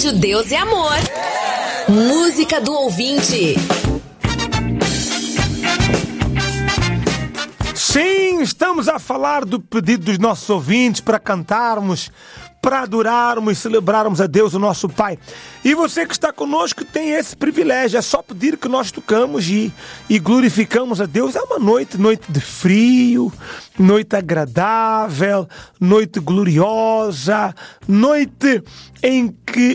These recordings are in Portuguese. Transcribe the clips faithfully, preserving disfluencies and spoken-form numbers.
Rádio Deus é Amor. Música do ouvinte. Sim, estamos a falar do pedido dos nossos ouvintes para cantarmos, para adorarmos e celebrarmos a Deus, o nosso Pai. E você que está conosco tem esse privilégio, é só pedir que nós tocamos e, e glorificamos a Deus. É uma noite, noite de frio, noite agradável, noite gloriosa, noite em que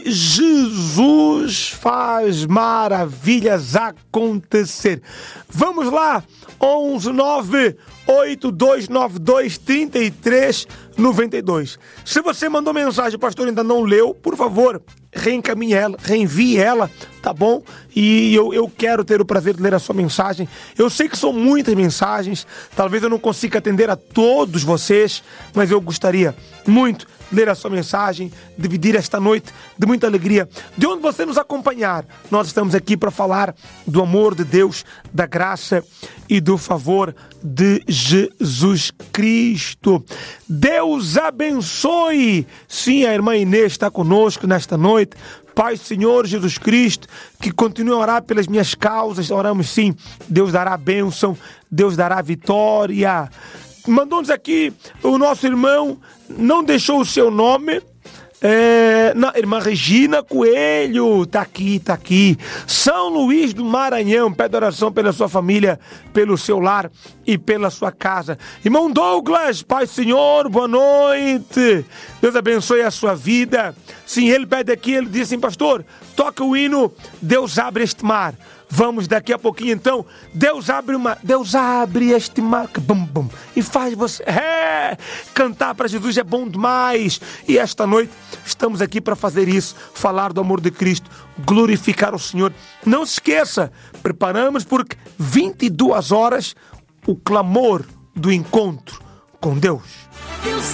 Jesus faz maravilhas acontecer. Vamos lá, onze nove oito dois nove dois três três nove dois. Se você mandou mensagem, o pastor ainda não leu, por favor, reencaminhe ela, reenvie ela, tá bom? E eu, eu quero ter o prazer de ler a sua mensagem. Eu sei que são muitas mensagens, talvez eu não consiga atender a todos vocês, mas eu gostaria muito de ler a sua mensagem, dividir esta noite de muita alegria. De onde você nos acompanhar, nós estamos aqui para falar do amor de Deus, da graça e do favor de Jesus Cristo. Deus abençoe. Sim, a irmã Inês está conosco nesta noite. Pai, Senhor Jesus Cristo, que continue a orar pelas minhas causas. Oramos sim, Deus dará a bênção, Deus dará a vitória. Mandou-nos aqui o nosso irmão, não deixou o seu nome, é, na, irmã Regina Coelho, tá aqui, tá aqui. São Luís do Maranhão, pede oração pela sua família, pelo seu lar e pela sua casa. Irmão Douglas, Pai Senhor, boa noite. Deus abençoe a sua vida. Sim, ele pede aqui, ele diz assim, pastor, toca o hino, Deus abre este mar. Vamos daqui a pouquinho então, Deus abre uma, Deus abre este mar, bum, bum, e faz você, é, cantar para Jesus é bom demais. E esta noite estamos aqui para fazer isso, falar do amor de Cristo, glorificar o Senhor. Não se esqueça, preparamos porque vinte e duas horas, o clamor do encontro com Deus. Deus